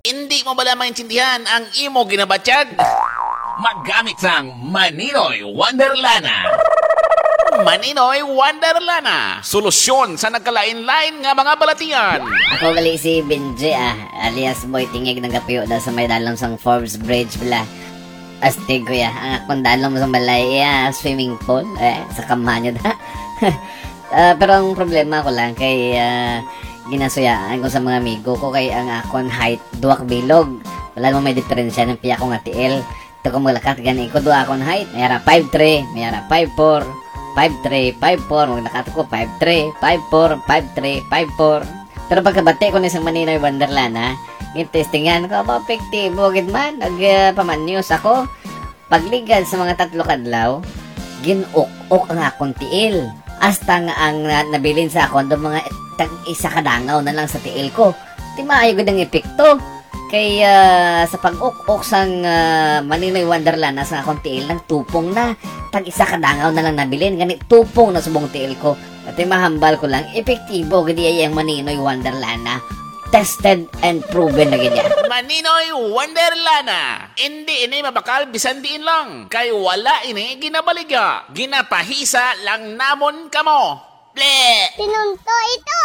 Hindi mo bala maintindihan ang imo ginabatyag? Maggamit sang Maninoy Wonderlana. Maninoy Wonderlana. Solusyon sa nagkalain-lain nga mga balatian. Ako gali si Benji alias Boy Tingig ng Gapiyo daw sa may dalom sang Forbes Bridge bala. Astig ko ang akong dalom sa balay swimming pool sa kamanyo da. Pero ang problema ko lang kay ginasuyaan ko sa mga amigo ko kay ang akon height duwak bilog. Wala mo may diferensya ng piya ko nga tiil. Ito ko maglakat gani ko duwa akon height. Mayara 5'3", mayara 5'4", 5'3", 5'4", maglakat ko 5'3", 5'4", 5'3", 5'4". Pero pagkabati ko na isang Maninoy Wonderlana, yung testingan ko, epektibo gid man, nagpamanyos ako. Pagligad sa mga 3 kadlaw, ginuk-ok ang akong tiil. Hasta nga ang nabilin sa akon do mga isa kadangaw na lang sa tiil ko. Di maayo gud ang epekto. Kay sa pag-ok-ok sang Maninoy Wonderlana sa akong tiil nang tupong na. Tag isa kadangaw na lang nabilin, gani tupong na subong tiil ko. At mahambal ko lang, epektibo gid ang Maninoy Wonderlana. Tested and proven na ganyan. Maninoy Wonderlana. Hindi ini mabakal bisan diin lang. Kay wala ini ginabaliga. Ginapahisa lang namon kamo. Ble! Tinunto ito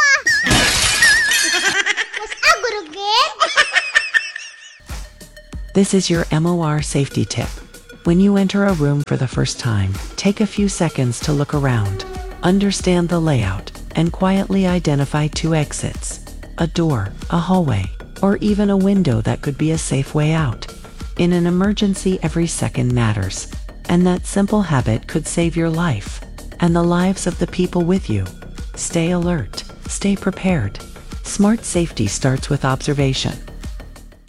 Mas agurugin. This is your MOR safety tip. When you enter a room for the first time, take a few seconds to look around, understand the layout, and quietly identify 2 exits. A door, a hallway, or even a window that could be a safe way out. In an emergency, every second matters, and that simple habit could save your life and the lives of the people with you. Stay alert, stay prepared. Smart safety starts with observation.